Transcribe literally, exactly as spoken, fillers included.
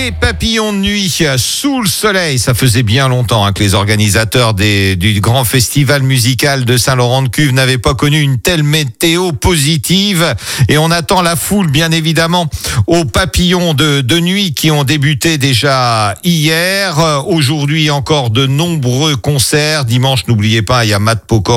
Les papillons de nuit sous le soleil, ça faisait bien longtemps hein, que les organisateurs des, du grand festival musical de Saint-Laurent-de-Cuve n'avaient pas connu une telle météo positive. Et on attend la foule, bien évidemment, aux papillons de, de nuit qui ont débuté déjà hier. Aujourd'hui, encore de nombreux concerts. Dimanche, n'oubliez pas, il y a Matt Pokora